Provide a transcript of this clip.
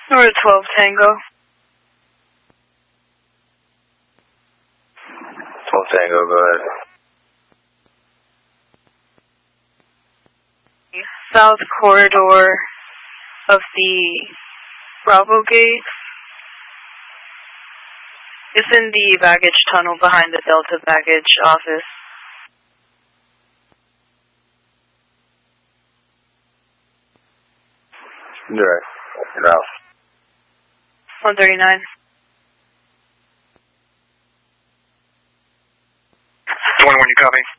Number 12 Tango. 12 Tango, go ahead. South corridor of the Bravo gate. It's in the baggage tunnel behind the Delta baggage office. Direct. Get out. 139. 21, you copy?